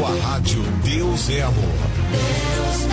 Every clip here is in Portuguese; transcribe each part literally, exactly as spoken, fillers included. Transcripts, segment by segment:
Com a rádio Deus é Amor. Deus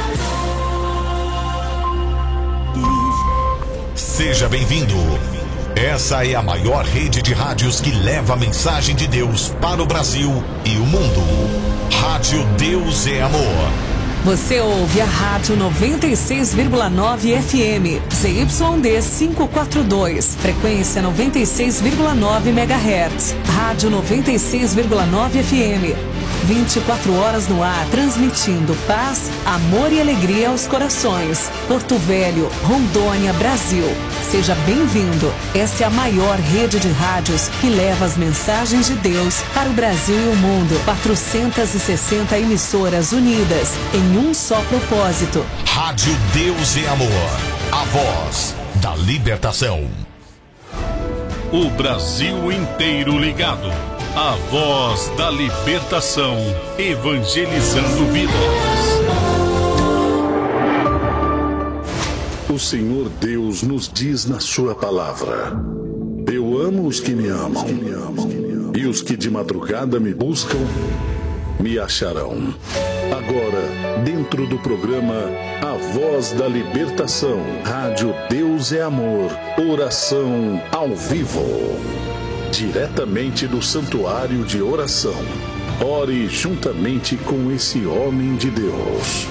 é amor. Seja bem-vindo. Essa é a maior rede de rádios que leva a mensagem de Deus para o Brasil e o mundo. Rádio Deus é Amor. Você ouve a Rádio noventa e seis vírgula nove F M, Z Y D quinhentos e quarenta e dois, frequência noventa e seis vírgula nove megahertz. Rádio noventa e seis vírgula nove F M, vinte e quatro horas no ar, transmitindo paz, amor e alegria aos corações. Porto Velho, Rondônia, Brasil. Seja bem-vindo. Essa é a maior rede de rádios que leva as mensagens de Deus para o Brasil e o mundo. quatrocentas e sessenta emissoras unidas em um só propósito. Rádio Deus é Amor. A voz da libertação. O Brasil inteiro ligado. A voz da libertação, evangelizando vidas. O Senhor Deus nos diz na sua palavra: eu amo os que me amam, e os que de madrugada me buscam, me acharão. Agora, dentro do programa A Voz da Libertação, Rádio Deus é Amor, oração ao vivo. Diretamente do Santuário de Oração. Ore juntamente com esse homem de Deus.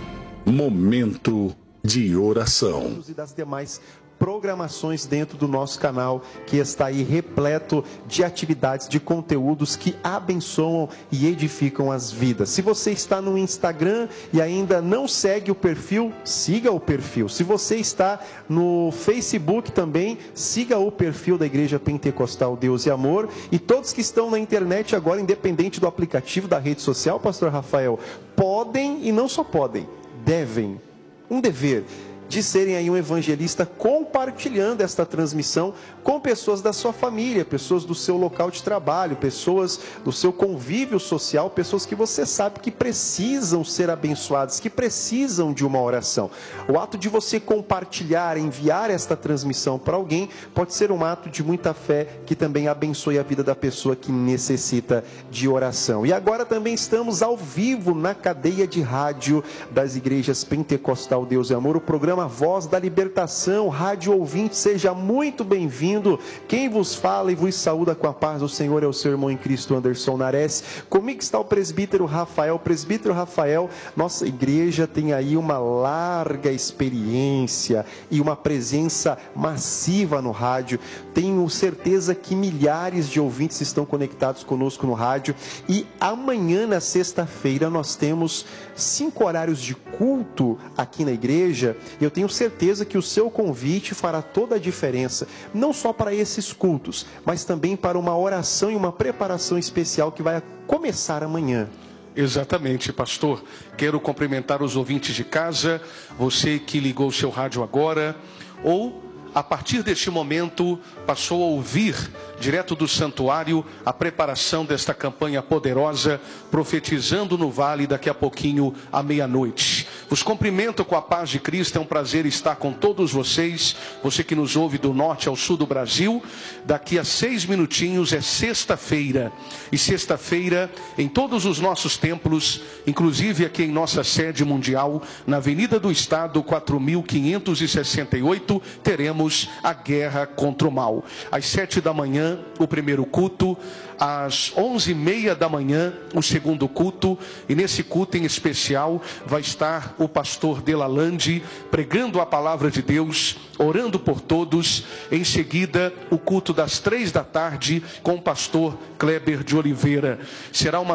Momento de oração. E das demais programações dentro do nosso canal, que está aí repleto de atividades, de conteúdos que abençoam e edificam as vidas. Se você está no Instagram e ainda não segue o perfil, siga o perfil. Se você está no Facebook também, siga o perfil da Igreja Pentecostal Deus e Amor. E todos que estão na internet agora, independente do aplicativo, da rede social, Pastor Rafael, podem, e não só podem, devem, um dever, de serem aí um evangelista compartilhando esta transmissão com pessoas da sua família, pessoas do seu local de trabalho, pessoas do seu convívio social, pessoas que você sabe que precisam ser abençoadas, que precisam de uma oração. O ato de você compartilhar, enviar esta transmissão para alguém, pode ser um ato de muita fé que também abençoe a vida da pessoa que necessita de oração. E agora também estamos ao vivo na cadeia de rádio das igrejas Pentecostal Deus e Amor, o programa A Voz da Libertação. Rádio ouvinte, seja muito bem-vindo. Quem vos fala e vos saúda com a paz do Senhor é o seu irmão em Cristo, Anderson Nares. Comigo está o presbítero Rafael. Presbítero Rafael, nossa igreja tem aí uma larga experiência e uma presença massiva no rádio. Tenho certeza que milhares de ouvintes estão conectados conosco no rádio. E amanhã, na sexta-feira, nós temos cinco horários de culto aqui na igreja. Eu tenho certeza que o seu convite fará toda a diferença, não só para esses cultos, mas também para uma oração e uma preparação especial que vai começar amanhã. Exatamente, pastor. Quero cumprimentar os ouvintes de casa, você que ligou o seu rádio agora, ou a partir deste momento passou a ouvir direto do santuário a preparação desta campanha poderosa, profetizando no vale daqui a pouquinho à meia-noite. Os cumprimento com a paz de Cristo, é um prazer estar com todos vocês, você que nos ouve do norte ao sul do Brasil. Daqui a seis minutinhos é sexta-feira, e sexta-feira em todos os nossos templos, inclusive aqui em nossa sede mundial, na Avenida do Estado quatro mil quinhentos e sessenta e oito, teremos a guerra contra o mal. Às sete da manhã, o primeiro culto, às onze e meia da manhã, o segundo culto, e nesse culto em especial vai estar o pastor Delalande pregando a palavra de Deus, orando por todos. Em seguida, o culto das três da tarde com o pastor Kleber de Oliveira. Será uma